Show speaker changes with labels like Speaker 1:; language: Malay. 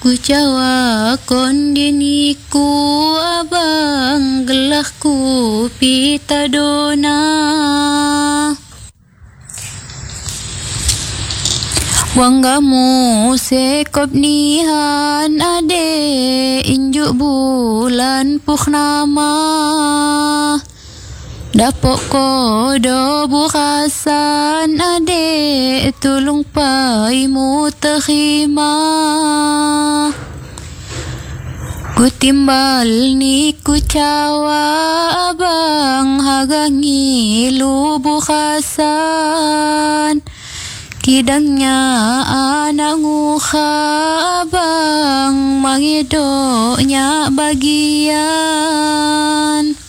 Speaker 1: Ku Jawa kondiniku abang gelahku pita dona. Wanggamu sekop nihan ade injuk bulan purnama. Dapok kodo bukasan ade tulung paimu terima. Ku timbal ni ku cawa abang hagangi lu bukasan. Kidangnya anak nguha abang mangidoknya bagian.